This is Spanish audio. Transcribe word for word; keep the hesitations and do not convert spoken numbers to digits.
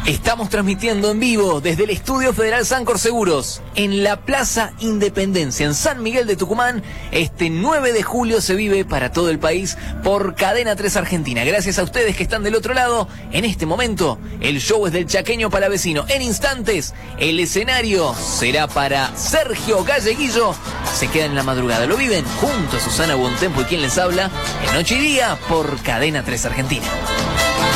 Estamos transmitiendo en vivo desde el Estudio Federal Sancor Seguros, en la Plaza Independencia, en San Miguel de Tucumán. Este nueve de julio se vive para todo el país por Cadena tres Argentina. Gracias a ustedes que están del otro lado. En este momento, el show es del Chaqueño Palavecino. En instantes, el escenario será para Sergio Galleguillo. Se quedan en la madrugada, lo viven junto a Susana Bontempo y quien les habla, en Noche y Día por Cadena tres Argentina.